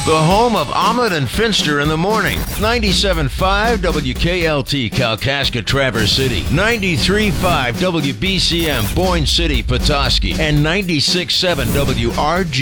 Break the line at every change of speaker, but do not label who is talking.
The home of Ahmed and Finster in the morning. 97.5 WKLT Kalkaska Traverse City. 93.5 WBCM Boyne City Petoskey. And 96.7 WRG.